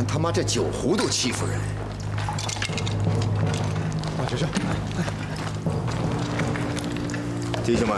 连他妈这酒壶都欺负人！ 去！ 弟兄们，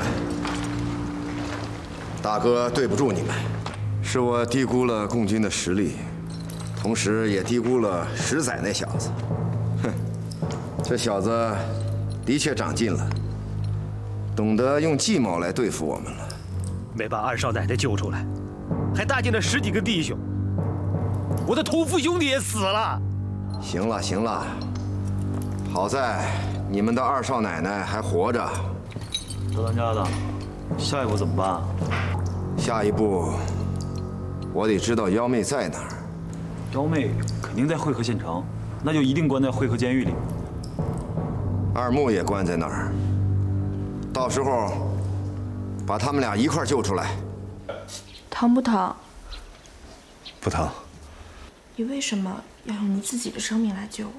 大哥对不住你们，是我低估了共军的实力，同时也低估了石仔那小子。哼，这小子的确长进了，懂得用计谋来对付我们了。 没把二少奶奶救出来，还搭进了10几个弟兄，我的同父兄弟也死了。 行了行了，好在你们的二少奶奶还活着。 大当家的，下一步怎么办？ 下一步，我得知道幺妹在哪儿。 幺妹肯定在会合县城，那就一定关在会合监狱里。 二木也关在那儿，到时候把他们俩一块救出来。 疼不疼？ 不疼。 你为什么要用你自己的生命来救我？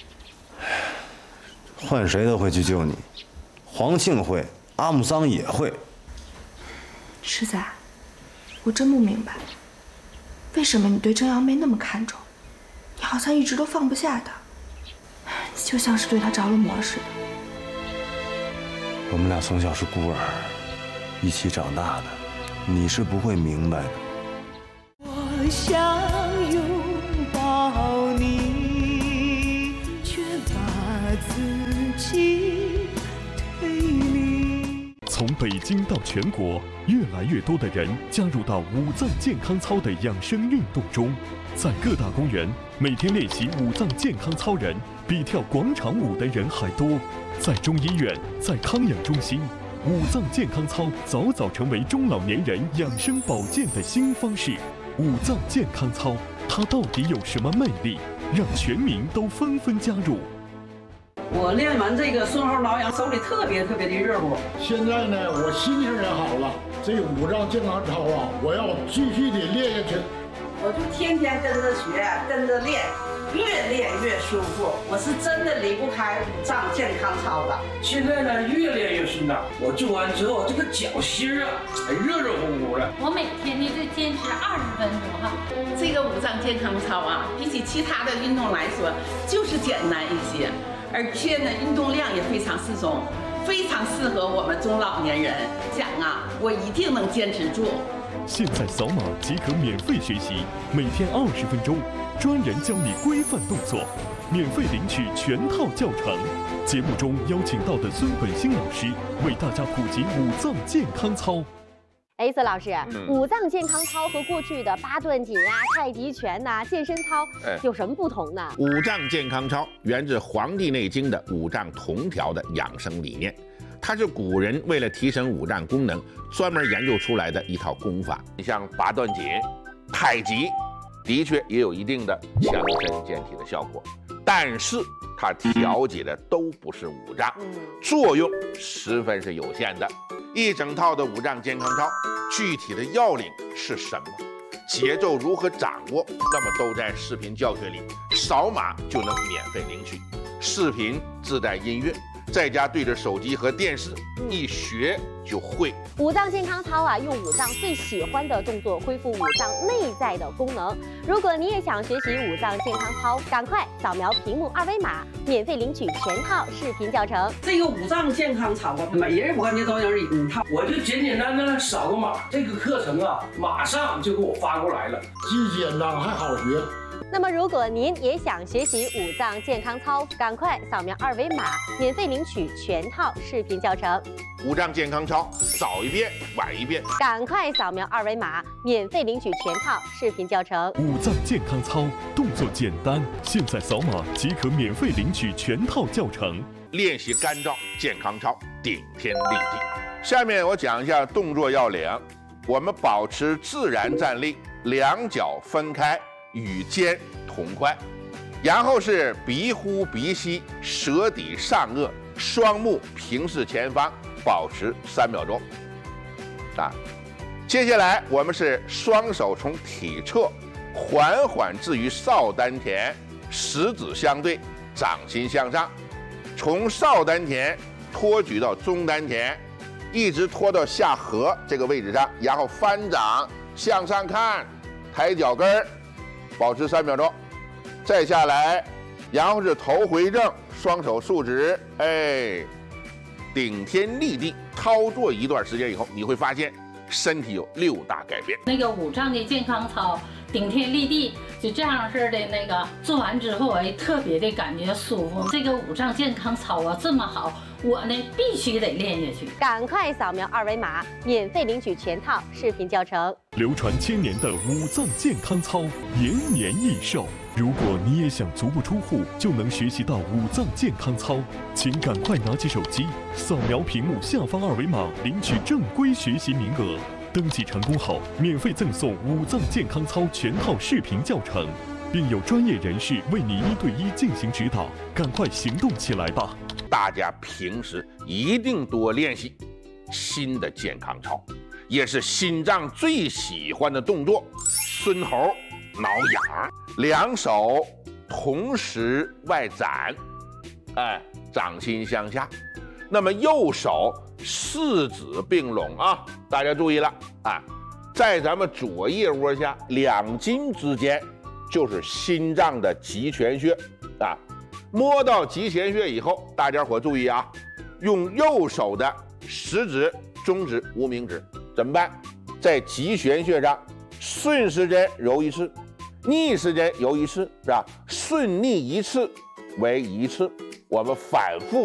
换谁都会去救你，黄庆会，阿姆桑也会。 石仔，我真不明白，为什么你对郑瑶妹那么看重？你好像一直都放不下她，就像是对她着了魔似的。 我们俩从小是孤儿，一起长大的，你是不会明白的。 我想拥抱你，却把自己推离。 从北京到全国，越来越多的人加入到五脏健康操的养生运动中。在各大公园，每天练习五脏健康操人比跳广场舞的人还多。在中医院，在康养中心，五脏健康操早早成为中老年人养生保健的新方式。五脏健康操，它到底有什么魅力，让全民都纷纷加入？ 我练完这个顺后挠痒，手里特别的热乎。 现在呢，我心情也好了。这五脏健康操啊，我要继续的练下去。 我就天天跟着学，跟着练，越练越舒服。我是真的离不开五脏健康操的。 现在呢，越练越顺畅。我做完之后，这个脚心啊，还热乎乎的。 我每天呢就坚持20分钟哈。 这个五脏健康操啊，比起其他的运动来说，就是简单一些，而且呢，运动量也非常适中，非常适合我们中老年人。讲啊，我一定能坚持住。 现在扫码即可免费学习，每天20分钟，专人教你规范动作，免费领取全套教程。节目中邀请到的孙本兴老师为大家普及五脏健康操。 孙老师，五脏健康操和过去的八段锦啊、太极拳呐、健身操有什么不同呢？ 五脏健康操源自《黄帝内经》的五脏同调的养生理念。它是古人为了提升五脏功能，专门研究出来的一套功法。你像八段锦、太极，的确也有一定的强身健体的效果，但是它调节的都不是五脏，作用十分是有限的。一整套的五脏健康操，具体的要领是什么？节奏如何掌握？那么都在视频教学里，扫码就能免费领取。视频自带音乐。在家对着手机和电视，一学就会。 五脏健康操啊，用五脏最喜欢的动作恢复五脏内在的功能。如果你也想学习五脏健康操，赶快扫描屏幕2维码，免费领取全套视频教程。 这个五脏健康操啊，每人我感觉都有一套。 我就简简单单的扫个码，这个课程啊，马上就给我发过来了， 既简单还好学。 那么，如果您也想学习五脏健康操，赶快扫描2维码，免费领取全套视频教程。 五脏健康操，早一遍晚一遍， 赶快扫描2维码，免费领取全套视频教程。 五脏健康操动作简单，现在扫码即可免费领取全套教程。 练习干燥健康操，顶天立地。下面我讲一下动作要领，我们保持自然站立，两脚分开。与肩同宽，然后是鼻呼鼻吸，舌抵上颚，双目平视前方，保持3秒钟。接下来我们是双手从体侧缓缓置于少丹田，食指相对，掌心向上，从少丹田托举到中丹田，一直拖到下颌这个位置上，然后翻掌向上看，抬脚跟儿。保持3秒钟， 再下来，然后是头回正，双手竖直，哎，顶天立地。操作一段时间以后，你会发现身体有6大改变。 那个五脏的健康操，顶天立地，就这样式的那个做完之后，哎，特别的感觉舒服。这个五脏健康操啊，这么好，我呢必须得练下去。 赶快扫描2维码，免费领取全套视频教程。 流传1000年的五脏健康操，延年益寿。如果你也想足不出户就能学习到五脏健康操，请赶快拿起手机，扫描屏幕下方2维码，领取正规学习名额。登记成功后，免费赠送五脏健康操全套视频教程，并有专业人士为你1对1进行指导。赶快行动起来吧！ 大家平时一定多练习新的健康操，也是心脏最喜欢的动作——孙猴挠痒。2手同时外展，哎，掌心向下。那么右手4指并拢啊，大家注意了啊，在咱们左腋窝下2筋之间就是心脏的极泉穴啊。摸到极泉穴以后，大家伙注意啊，用右手的食指、中指、无名指怎么办？在极泉穴上顺时针揉1次，逆时针揉1次，是吧？顺逆1次为1次，我们反复